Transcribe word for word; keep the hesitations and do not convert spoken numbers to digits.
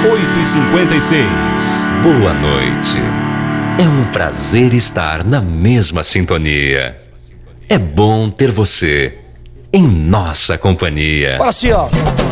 oito e cinquenta e seis. Boa noite. É um prazer estar na mesma sintonia. É bom ter você em nossa companhia. Agora sim, ó.